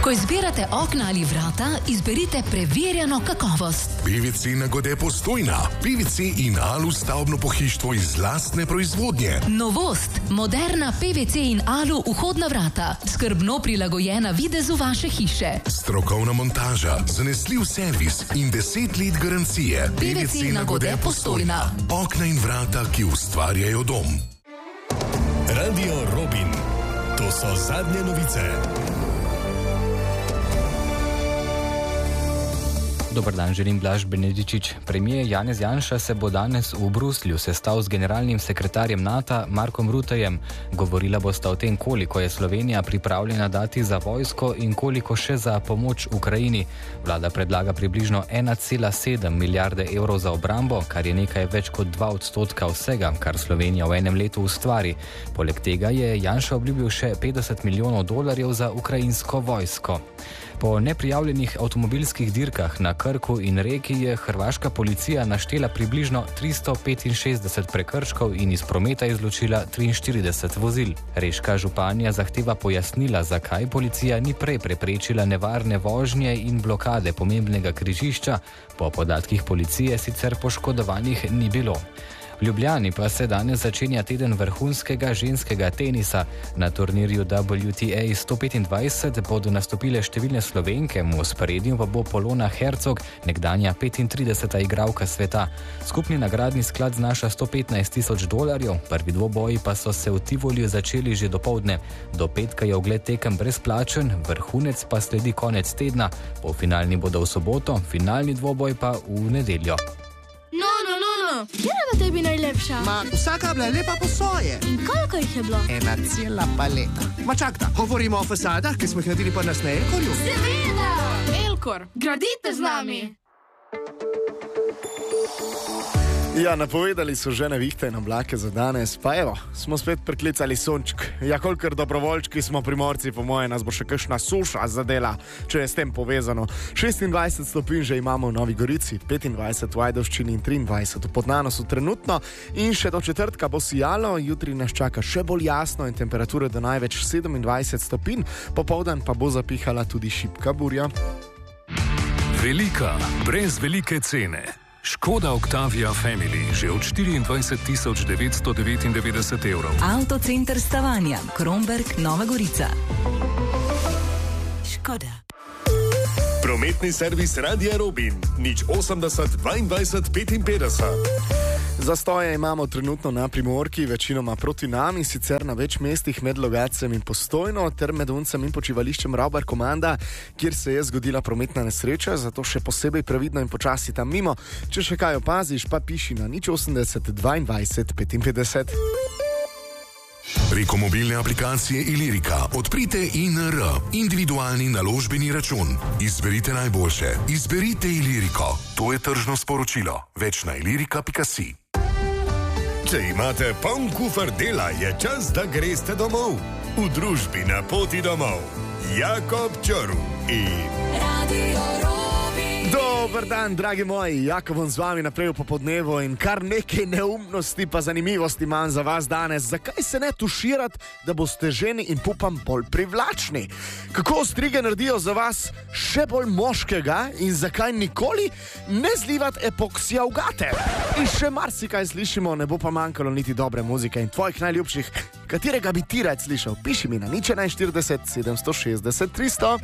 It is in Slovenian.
Ko izbirate okna ali vrata, izberite preverjeno kakovost. PVC Nagode Postojna. PVC in Alu stavbno pohištvo iz lastne proizvodnje. Novost. Moderna PVC in Alu vhodna vrata. Skrbno prilagojena videzu vaše hiše. Strokovna montaža, zanesljiv servis in 10 let garancije. PVC Nagode Postojna. Okna in vrata, ki ustvarjajo dom. Radio Robin. To so zadnje novice. Dober dan, želim Blaž Benedičič. Premijer Janez Janša se bo danes v Bruslju sestal z generalnim sekretarjem NATO Markom Ruttejem. Govorila bosta o tem, koliko je Slovenija pripravljena dati za vojsko in koliko še za pomoč Ukrajini. Vlada predlaga približno 1,7 milijarde evrov za obrambo, kar je nekaj več kot 2% vsega, kar Slovenija v enem letu ustvari. Poleg tega je Janša obljubil še 50 milijonov dolarjev za ukrajinsko vojsko. Po neprijavljenih avtomobilskih dirkah na Krku in Reki je hrvaška policija naštela približno 365 prekrškov in iz prometa izločila 43 vozil. Reška županja zahteva pojasnila, zakaj policija ni prej preprečila nevarne vožnje in blokade pomembnega križišča. Po podatkih policije sicer poškodovanih ni bilo. V Ljubljani pa se danes začenja teden vrhunskega ženskega tenisa. Na turnirju WTA 125 bodo nastopile številne Slovenke, v ospredju pa bo Polona Hercog, nekdanja 35. igralka sveta. Skupni nagradni sklad znaša $115,000, prvi dvoboji pa so se v Tivoliju začeli že dopoldne. Do petka je ogled tekem brezplačen, vrhunec pa sledi konec tedna. Polfinalni bodo v soboto, finalni dvoboj pa v nedeljo. Katera je tebi najlepša? Vsaka je bila lepa po svoje. In koliko jih je bilo? Ena cela paleta. Čakajte, govorimo o fasadah, ki smo jih naredili pa nas na Elkorju? Seveda! Elkor, gradite z nami! Ja, napovedali so že nevihte in oblake za danes, pa evo, smo spet priklicali sonček. Ja, kolikor dobrovoljčki smo Primorci, po moje nas bo še kakšna suša zadela, če je s tem povezano. 26 stopinj že imamo v Novi Gorici, 25 v Ajdovščini in 23 v Podnanosu trenutno in še do četrtka bo sijalo, jutri nas čaka še bolj jasno in temperature do največ 27 stopinj, popoldan pa bo zapihala tudi šibka burja. Velika, brez velike cene. Škoda Octavia Family že od 24,999 evrov. Avtocenter Stavanja, Kromberk, Nova Gorica. Škoda. Prometni servis Radia Robin. 080 22 55. Zastoje imamo trenutno na Primorki, večinoma proti nam in sicer na več mestih med Logatcem in Postojno ter med Uncem in počivališčem Ravbar Komanda, kjer se je zgodila prometna nesreča, zato še posebej previdno in počasi tam mimo. Če še kaj opaziš, pa piši na 080 22 55. Preko mobilne aplikacije Ilirika odprite INR, individualni naložbeni račun. Izberite najboljše. Izberite Iliriko. To je tržno sporočilo. Več na ilirika.si. Če imate poln kufer dela, je čas, da greste domov. V družbi Na poti domov. Jakob Čorv in Radio Robin. Dober dan, dragi moji, Jakob bom z vami naprej v popodnevu in kar nekaj neumnosti pa zanimivosti imam za vas danes. Zakaj se ne tuširati, da boste ženi in pupam bolj privlačni? Kako ostrige naredijo za vas še bolj moškega in zakaj nikoli ne zlivati epoksija v gate? In še marsikaj slišimo, ne bo pa manjkalo niti dobre muzike in tvojih najljubših. Katerega bi ti rad slišal? Piši mi na 041 760 300.